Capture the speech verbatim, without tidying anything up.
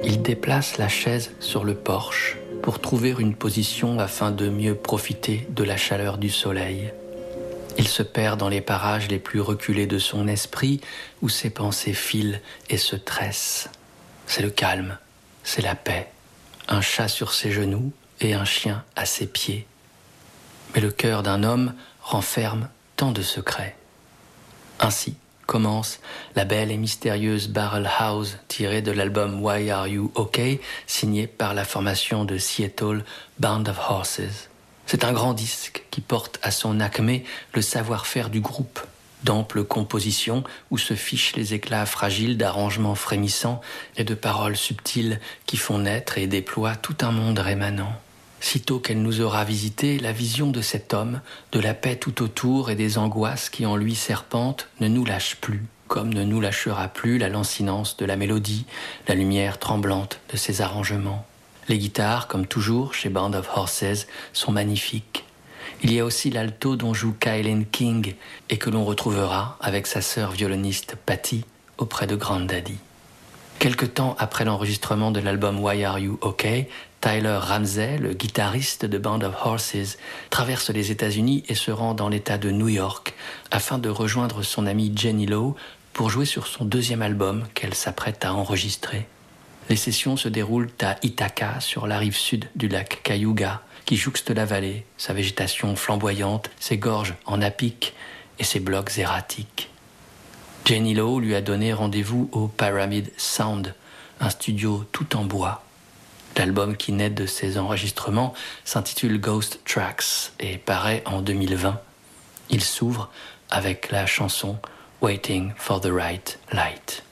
Il déplace la chaise sur le porche pour trouver une position afin de mieux profiter de la chaleur du soleil. Il se perd dans les parages les plus reculés de son esprit où ses pensées filent et se tressent. C'est le calme, c'est la paix, un chat sur ses genoux et un chien à ses pieds. Mais le cœur d'un homme renferme tant de secrets. Ainsi commence la belle et mystérieuse Barrel House tirée de l'album Why Are You OK, signé par la formation de Seattle Band of Horses. C'est un grand disque qui porte à son acmé le savoir-faire du groupe, d'amples compositions où se fichent les éclats fragiles d'arrangements frémissants et de paroles subtiles qui font naître et déploient tout un monde rémanent. Sitôt qu'elle nous aura visité, la vision de cet homme, de la paix tout autour et des angoisses qui en lui serpentent, ne nous lâche plus, comme ne nous lâchera plus la lancinance de la mélodie, la lumière tremblante de ses arrangements. Les guitares, comme toujours chez Band of Horses, sont magnifiques. Il y a aussi l'alto dont joue Kylene King et que l'on retrouvera avec sa sœur violoniste Patty auprès de Grandaddy. Quelque temps après l'enregistrement de l'album Why Are You OK, Tyler Ramsey, le guitariste de Band of Horses, traverse les États-Unis et se rend dans l'État de New York afin de rejoindre son amie Jenny Lowe pour jouer sur son deuxième album qu'elle s'apprête à enregistrer. Les sessions se déroulent à Ithaca, sur la rive sud du lac Cayuga, qui jouxte la vallée, sa végétation flamboyante, ses gorges en apic et ses blocs erratiques. Jenny Lowe lui a donné rendez-vous au Pyramid Sound, un studio tout en bois. L'album qui naît de ces enregistrements s'intitule Ghost Tracks et paraît en deux mille vingt. Il s'ouvre avec la chanson Waiting for the Right Light.